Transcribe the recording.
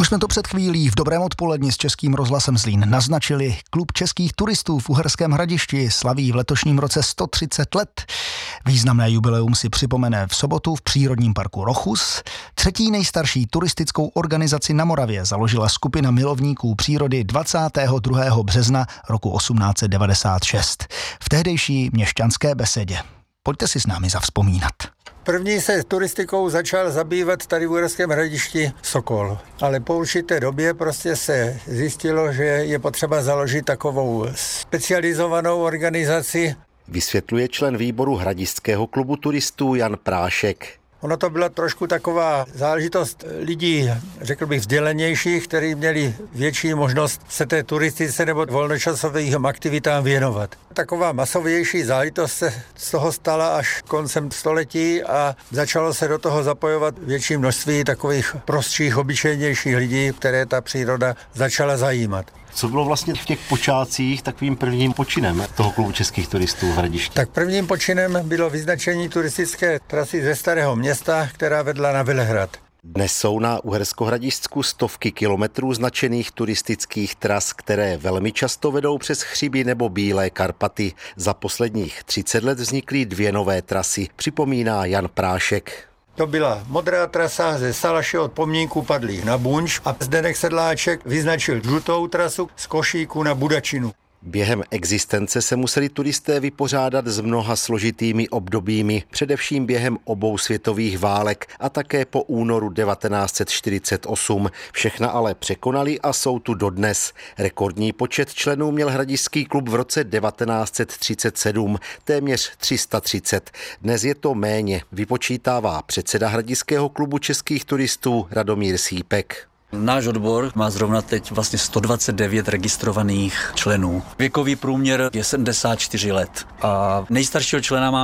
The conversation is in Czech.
Už jsme to před chvílí v Dobrém odpoledni s Českým rozhlasem Zlín naznačili. Klub českých turistů v Uherském Hradišti slaví v letošním roce 130 let. Významné jubileum si připomene v sobotu v přírodním parku Rochus. Třetí nejstarší turistickou organizaci na Moravě založila skupina milovníků přírody 22. března roku 1896 v tehdejší Měšťanské besedě. Pojďte si s námi zavzpomínat. První se turistikou začal zabývat tady v Uherském Hradišti Sokol, ale po určité době prostě se zjistilo, že je potřeba založit takovou specializovanou organizaci. Vysvětluje člen výboru Hradišťského klubu turistů Jan Prášek. Ono to byla trošku taková záležitost lidí, řekl bych, vzdělanějších, kteří měli větší možnost se té turistice nebo volnočasovým aktivitám věnovat. Taková masovější záležitost se z toho stala až koncem století a začalo se do toho zapojovat větší množství takových prostších, obyčejnějších lidí, které ta příroda začala zajímat. Co bylo vlastně v těch počátcích takovým prvním počinem toho klubu českých turistů v Hradišti? Tak prvním počinem bylo vyznačení turistické trasy ze Starého Města, která vedla na Velehrad. Dnes jsou na Uherskohradišťsku stovky kilometrů značených turistických tras, které velmi často vedou přes Chřiby nebo Bílé Karpaty. Za posledních 30 let vznikly 2 nové trasy, připomíná Jan Prášek. To byla modrá trasa ze Salaše od pomníku padlých na Bunč a Zdeněk Sedláček vyznačil žlutou trasu z Košíku na Budačinu. Během existence se museli turisté vypořádat s mnoha složitými obdobími, především během obou světových válek a také po únoru 1948. Všechna ale překonali a jsou tu dodnes. Rekordní počet členů měl Hradišťský klub v roce 1937, téměř 330. Dnes je to méně, vypočítává předseda Hradišťského klubu českých turistů Radomír Sýpek. Náš odbor má zrovna teď vlastně 129 registrovaných členů. Věkový průměr je 74 let a nejstaršího člena má